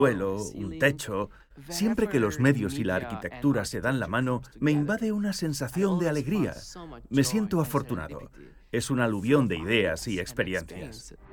suelo, un techo. Siempre que los medios y la arquitectura se dan la mano, me invade una sensación de alegría. Me siento afortunado. Es un aluvión de ideas y experiencias.